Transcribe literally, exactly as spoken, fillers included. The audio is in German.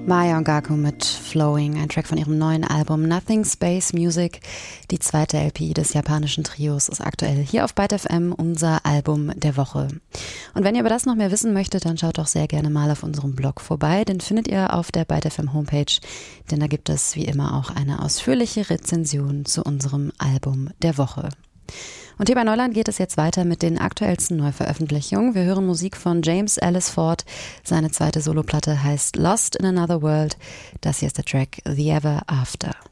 Maya Ongaku mit Flowing, ein Track von ihrem neuen Album Nothing Space Music. Die zweite L P des japanischen Trios ist aktuell hier auf Byte F M unser Album der Woche. Und wenn ihr über das noch mehr wissen möchtet, dann schaut doch sehr gerne mal auf unserem Blog vorbei. Den findet ihr auf der Byte F M Homepage, denn da gibt es wie immer auch eine ausführliche Rezension zu unserem Album der Woche. Und hier bei Neuland geht es jetzt weiter mit den aktuellsten Neuveröffentlichungen. Wir hören Musik von James Ellis Ford. Seine zweite Soloplatte heißt Lost in Another World. Das hier ist der Track The Ever After.